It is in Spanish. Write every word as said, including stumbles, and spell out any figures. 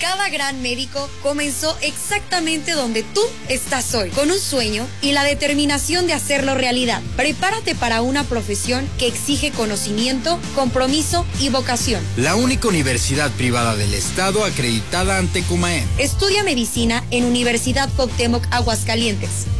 Cada gran médico comenzó exactamente donde tú estás hoy, con un sueño y la determinación de hacerlo realidad. Prepárate para una profesión que exige conocimiento, compromiso y vocación. La única universidad privada del estado acreditada ante Comaen. Estudia medicina en Universidad Cuauhtémoc Aguascalientes.